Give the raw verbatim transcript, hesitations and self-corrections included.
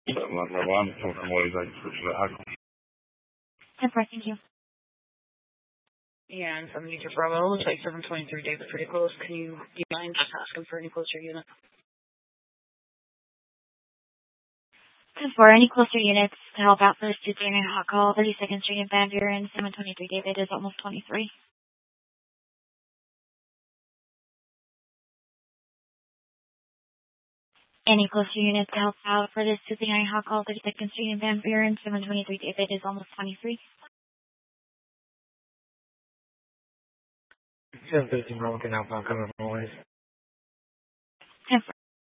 مرة واحدة from Moisés Chicago. ten four, thank you. And from Major Bravo, looks like seven twenty-three David pretty close. Can you, do you mind just asking for any closer unit? ten four, any closer units to help out for this two three nine hot call, thirty-second Street in Van Buren, seven twenty-three David is almost twenty-three. Any closer units to help out for this two three nine hot call, thirty-second Street in Van Buren, seven twenty-three David is almost twenty-three. seven fifteen Morgan outbound coming from Moisés. ten four.